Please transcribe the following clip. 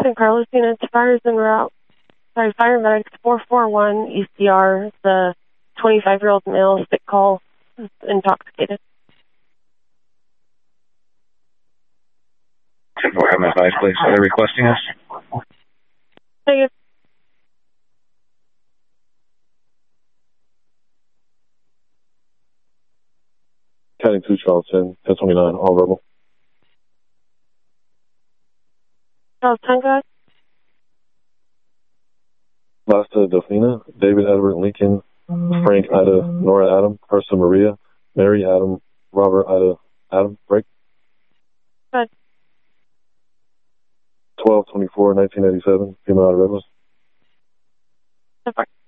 San Carlos units, fires en route. Sorry, fire medics 441 ECR. The 25-year-old male sick call is intoxicated. 10-4, have my advice, please. Are they requesting us? Negative. County 2, Charleston, 1029, all verbal. Charles Tango. Lasta Delfina, David Edward Lincoln, Frank Ida, Nora Adam, Ursa Maria, Mary Adam, Robert Ida Adam, break. Good. 12/24/1987, female out of Redlands. So far.